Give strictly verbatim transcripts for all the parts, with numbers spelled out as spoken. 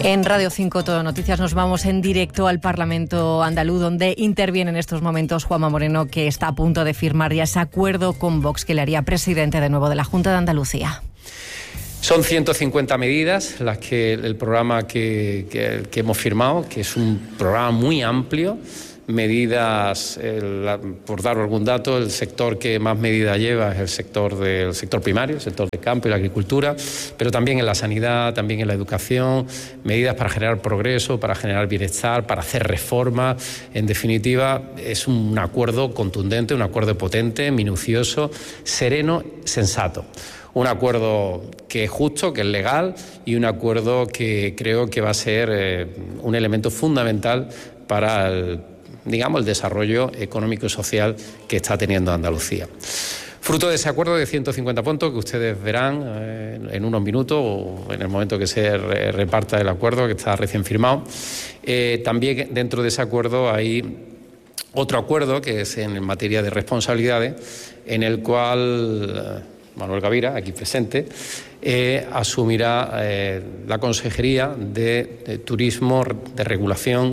En Radio cinco Todo Noticias nos vamos en directo al Parlamento andaluz, donde interviene en estos momentos Juanma Moreno, que está a punto de firmar ya ese acuerdo con Vox que le haría presidente de nuevo de la Junta de Andalucía. Son ciento cincuenta medidas las que el programa que, que, que hemos firmado, que es un programa muy amplio. Medidas, el, por dar algún dato, el sector que más medidas lleva es el sector del sector primario, el sector del campo y la agricultura, pero también en la sanidad, también en la educación, medidas para generar progreso, para generar bienestar, para hacer reformas. En definitiva, es un acuerdo contundente, un acuerdo potente, minucioso, sereno, sensato. Un acuerdo que es justo, que es legal y un acuerdo que creo que va a ser eh, un elemento fundamental para el digamos, el desarrollo económico y social que está teniendo Andalucía. Fruto de ese acuerdo de ciento cincuenta puntos que ustedes verán eh, en unos minutos o en el momento que se re reparta el acuerdo, que está recién firmado, eh, también dentro de ese acuerdo hay otro acuerdo que es en materia de responsabilidades, en el cual Manuel Gavira, aquí presente, eh, asumirá eh, la Consejería de, de Turismo, de Regulación,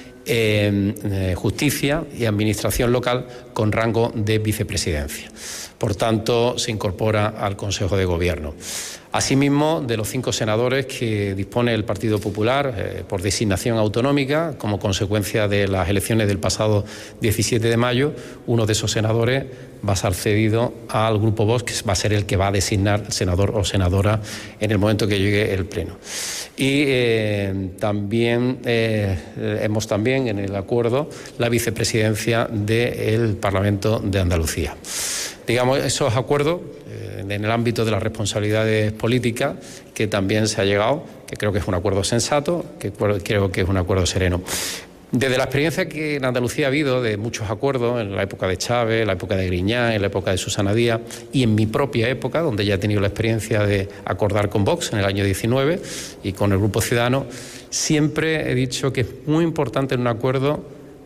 Eh, eh, Justicia y Administración Local con rango de vicepresidencia. Por tanto, se incorpora al Consejo de Gobierno. Asimismo, de los cinco senadores que dispone el Partido Popular eh, por designación autonómica, como consecuencia de las elecciones del pasado diecisiete de mayo, uno de esos senadores va a ser cedido al Grupo Vox, que va a ser el que va a designar senador o senadora en el momento que llegue el Pleno. Y eh, también eh, hemos también en el acuerdo la vicepresidencia del Parlamento de Andalucía. Digamos, esos acuerdos eh, en el ámbito de las responsabilidades políticas que también se ha llegado, que creo que es un acuerdo sensato, que creo que es un acuerdo sereno. Desde la experiencia que en Andalucía ha habido de muchos acuerdos, en la época de Chávez, en la época de Griñán, en la época de Susana Díaz y en mi propia época, donde ya he tenido la experiencia de acordar con Vox en el año diecinueve y con el Grupo Ciudadanos, siempre he dicho que es muy importante en un acuerdo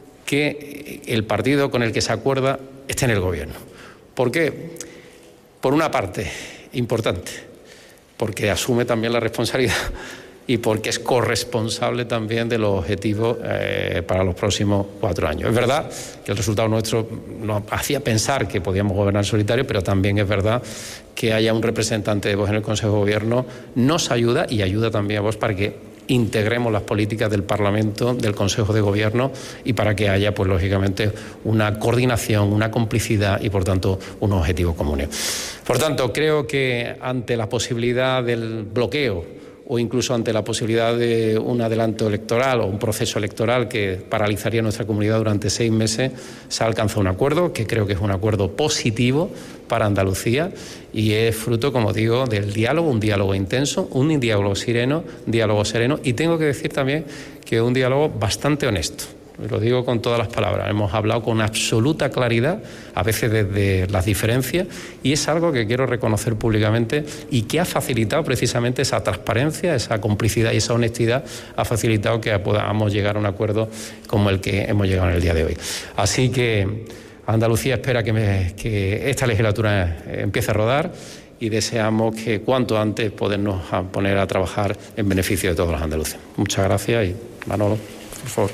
que el partido con el que se acuerda esté en el gobierno. ¿Por qué? Por una parte, importante, porque asume también la responsabilidad y porque es corresponsable también de los objetivos eh, para los próximos cuatro años. Es verdad que el resultado nuestro nos hacía pensar que podíamos gobernar solitario, pero también es verdad que haya un representante de Vox en el Consejo de Gobierno nos ayuda y ayuda también a Vox para que integremos las políticas del Parlamento, del Consejo de Gobierno y para que haya, pues lógicamente, una coordinación, una complicidad y, por tanto, unos objetivos comunes. Por tanto, creo que ante la posibilidad del bloqueo o incluso ante la posibilidad de un adelanto electoral o un proceso electoral que paralizaría nuestra comunidad durante seis meses, se ha alcanzado un acuerdo que creo que es un acuerdo positivo para Andalucía y es fruto, como digo, del diálogo, un diálogo intenso, un diálogo sereno, un diálogo sereno y tengo que decir también que es un diálogo bastante honesto. Lo digo con todas las palabras. Hemos hablado con absoluta claridad, a veces desde las diferencias, y es algo que quiero reconocer públicamente y que ha facilitado precisamente esa transparencia, esa complicidad y esa honestidad, ha facilitado que podamos llegar a un acuerdo como el que hemos llegado en el día de hoy. Así que Andalucía espera que, me, que esta legislatura empiece a rodar y deseamos que cuanto antes podernos poner a trabajar en beneficio de todos los andaluces. Muchas gracias y Manolo, por favor.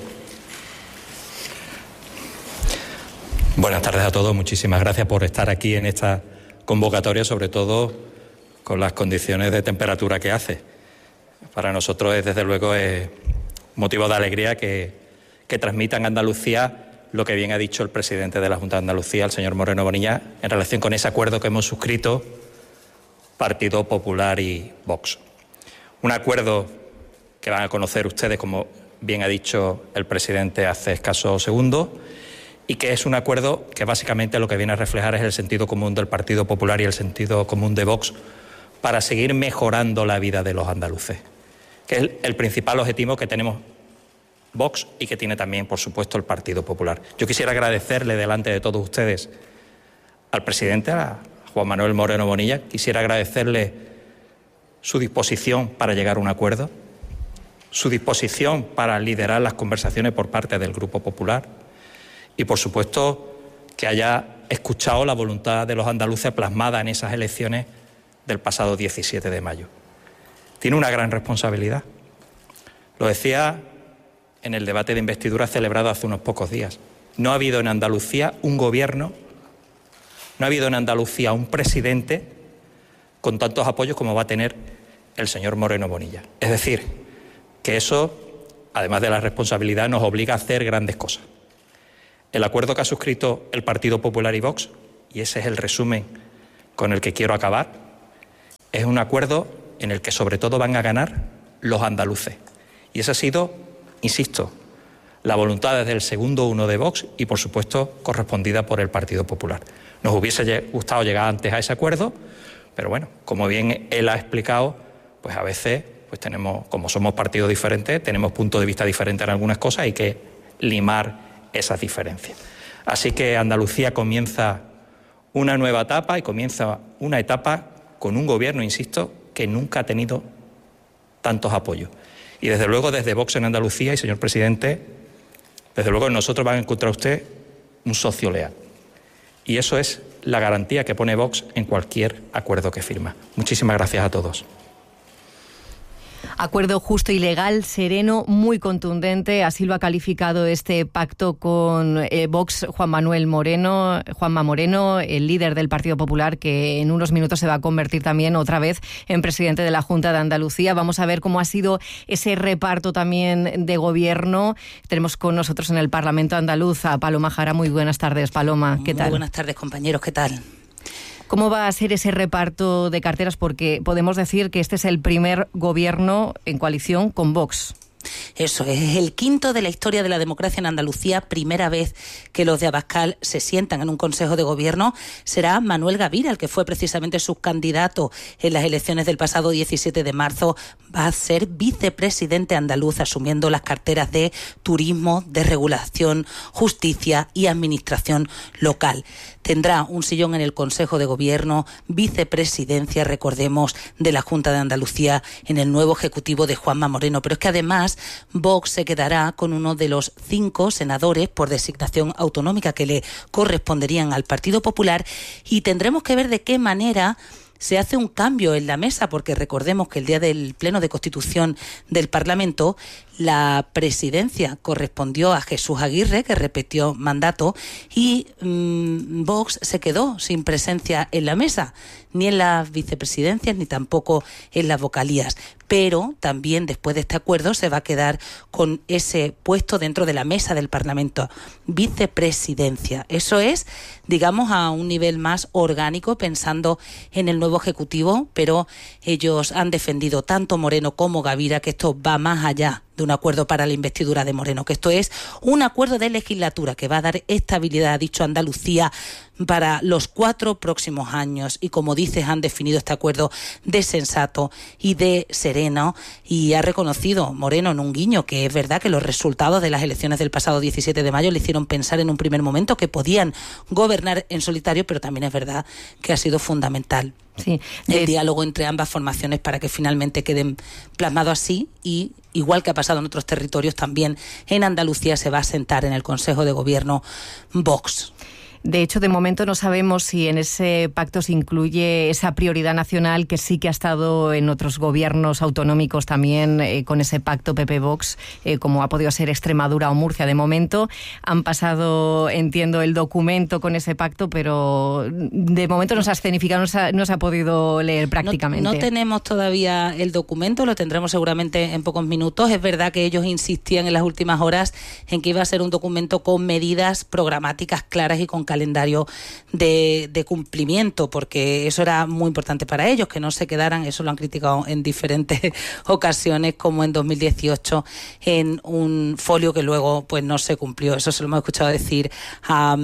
Buenas tardes a todos, muchísimas gracias por estar aquí en esta convocatoria, sobre todo con las condiciones de temperatura que hace. Para nosotros es, desde luego, es motivo de alegría que, que transmita en Andalucía lo que bien ha dicho el presidente de la Junta de Andalucía, el señor Moreno Bonilla, en relación con ese acuerdo que hemos suscrito Partido Popular y Vox. Un acuerdo que van a conocer ustedes, como bien ha dicho el presidente hace escasos segundos, y que es un acuerdo que básicamente lo que viene a reflejar es el sentido común del Partido Popular y el sentido común de Vox para seguir mejorando la vida de los andaluces, que es el principal objetivo que tenemos Vox y que tiene también, por supuesto, el Partido Popular. Yo quisiera agradecerle delante de todos ustedes al presidente, a Juan Manuel Moreno Bonilla, quisiera agradecerle su disposición para llegar a un acuerdo, su disposición para liderar las conversaciones por parte del Grupo Popular, y, por supuesto, que haya escuchado la voluntad de los andaluces plasmada en esas elecciones del pasado diecisiete de mayo. Tiene una gran responsabilidad. Lo decía en el debate de investidura celebrado hace unos pocos días. No ha habido en Andalucía un gobierno, no ha habido en Andalucía un presidente con tantos apoyos como va a tener el señor Moreno Bonilla. Es decir, que eso, además de la responsabilidad, nos obliga a hacer grandes cosas. El acuerdo que ha suscrito el Partido Popular y Vox, y ese es el resumen con el que quiero acabar, es un acuerdo en el que sobre todo van a ganar los andaluces. Y esa ha sido, insisto, la voluntad desde el segundo uno de Vox y, por supuesto, correspondida por el Partido Popular. Nos hubiese gustado llegar antes a ese acuerdo, pero bueno, como bien él ha explicado, pues a veces pues tenemos, como somos partidos diferentes, tenemos puntos de vista diferentes en algunas cosas, hay que limar esas diferencias. Así que Andalucía comienza una nueva etapa y comienza una etapa con un gobierno, insisto, que nunca ha tenido tantos apoyos. Y desde luego desde Vox en Andalucía, y señor presidente, desde luego nosotros van a encontrar usted un socio leal. Y eso es la garantía que pone Vox en cualquier acuerdo que firma. Muchísimas gracias a todos. Acuerdo justo y legal, sereno, muy contundente. Así lo ha calificado este pacto con eh, Vox, Juan Manuel Moreno, Juanma Moreno, el líder del Partido Popular, que en unos minutos se va a convertir también otra vez en presidente de la Junta de Andalucía. Vamos a ver cómo ha sido ese reparto también de gobierno. Tenemos con nosotros en el Parlamento andaluz a Paloma Jara. Muy buenas tardes, Paloma. ¿Qué tal? Muy buenas tardes, compañeros. ¿Qué tal? ¿Cómo va a ser ese reparto de carteras? Porque podemos decir que este es el primer gobierno en coalición con Vox. Eso es el quinto de la historia de la democracia en Andalucía. Primera vez que los de Abascal se sientan en un consejo de gobierno. Será Manuel Gavira, el que fue precisamente subcandidato en las elecciones del pasado diecisiete de marzo. Va a ser vicepresidente andaluz, asumiendo las carteras de turismo, de regulación, justicia y administración local. Tendrá un sillón en el Consejo de Gobierno, vicepresidencia, recordemos, de la Junta de Andalucía en el nuevo ejecutivo de Juanma Moreno. Pero es que además Vox se quedará con uno de los cinco senadores por designación autonómica que le corresponderían al Partido Popular, y tendremos que ver de qué manera se hace un cambio en la mesa, porque recordemos que el día del Pleno de Constitución del Parlamento la presidencia correspondió a Jesús Aguirre, que repitió mandato, y mmm, Vox se quedó sin presencia en la mesa, ni en las vicepresidencias ni tampoco en las vocalías. Pero también después de este acuerdo se va a quedar con ese puesto dentro de la mesa del Parlamento, vicepresidencia. Eso es, digamos, a un nivel más orgánico, pensando en el nuevo Ejecutivo, pero ellos han defendido, tanto Moreno como Gavira, que esto va más allá de un acuerdo para la investidura de Moreno, que esto es un acuerdo de legislatura que va a dar estabilidad, ha dicho Andalucía, para los cuatro próximos años. Y como dices, han definido este acuerdo de sensato y de sereno, y ha reconocido Moreno en un guiño que es verdad que los resultados de las elecciones del pasado diecisiete de mayo le hicieron pensar en un primer momento que podían gobernar en solitario, pero también es verdad que ha sido fundamental Sí, el de... diálogo entre ambas formaciones para que finalmente queden plasmados así. Y igual que ha pasado en otros territorios, también en Andalucía se va a sentar en el Consejo de Gobierno Vox. De hecho, de momento no sabemos si en ese pacto se incluye esa prioridad nacional que sí que ha estado en otros gobiernos autonómicos también eh, con ese pacto P P-Vox, eh, como ha podido ser Extremadura o Murcia. De momento han pasado, entiendo, el documento con ese pacto, pero de momento no se ha escenificado, no se ha, no se ha podido leer prácticamente. No, no tenemos todavía el documento, lo tendremos seguramente en pocos minutos. Es verdad que ellos insistían en las últimas horas en que iba a ser un documento con medidas programáticas claras y con calendario de, de cumplimiento, porque eso era muy importante para ellos, que no se quedaran, eso lo han criticado en diferentes ocasiones, como en dos mil dieciocho, en un folio que luego pues no se cumplió. Eso se lo hemos escuchado decir a,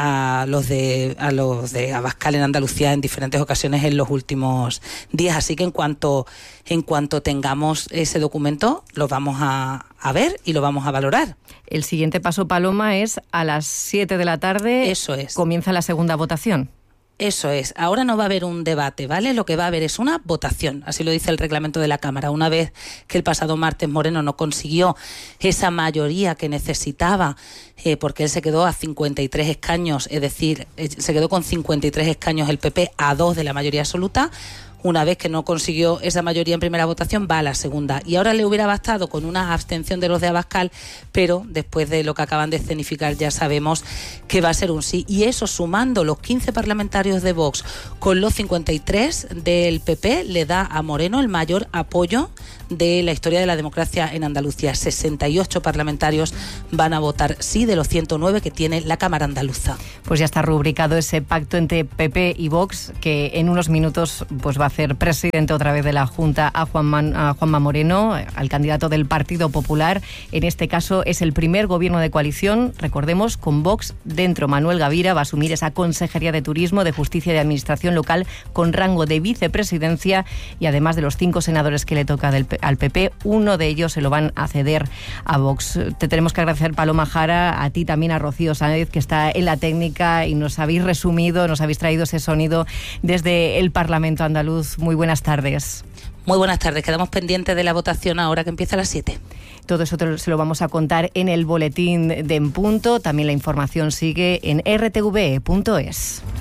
a los de a los de Abascal en Andalucía en diferentes ocasiones en los últimos días. Así que en cuanto en cuanto tengamos ese documento, lo vamos a, a ver y lo vamos a valorar. El siguiente paso, Paloma, es a las siete de la tarde. Eso es. Comienza la segunda votación. Eso es. Ahora no va a haber un debate, ¿vale? Lo que va a haber es una votación. Así lo dice el reglamento de la Cámara. Una vez que el pasado martes Moreno no consiguió esa mayoría que necesitaba, eh, porque él se quedó a cincuenta y tres escaños, es decir, eh, se quedó con cincuenta y tres escaños el P P a dos de la mayoría absoluta. una vez que no consiguió esa mayoría en primera votación, va a la segunda. Y ahora le hubiera bastado con una abstención de los de Abascal, pero después de lo que acaban de escenificar ya sabemos que va a ser un sí. Y eso, sumando los quince parlamentarios de Vox con los cincuenta y tres del P P, le da a Moreno el mayor apoyo de la historia de la democracia en Andalucía. sesenta y ocho parlamentarios van a votar sí de los ciento nueve que tiene la Cámara Andaluza. Pues ya está rubricado ese pacto entre P P y Vox, que en unos minutos pues va a hacer presidente otra vez de la Junta a, Juanma, a Juanma Moreno, al candidato del Partido Popular. En este caso es el primer gobierno de coalición, recordemos, con Vox dentro. Manuel Gavira va a asumir esa Consejería de Turismo, de Justicia y de Administración Local con rango de vicepresidencia, y además de los cinco senadores que le toca del, al P P, uno de ellos se lo van a ceder a Vox. Te tenemos que agradecer, Paloma Jara, a ti también, a Rocío Sáenz, que está en la técnica, y nos habéis resumido, nos habéis traído ese sonido desde el Parlamento andaluz. Muy buenas tardes. Muy buenas tardes. Quedamos pendientes de la votación ahora que empieza a las siete. Todo eso te, se lo vamos a contar en el boletín de En Punto. También la información sigue en r t v punto es.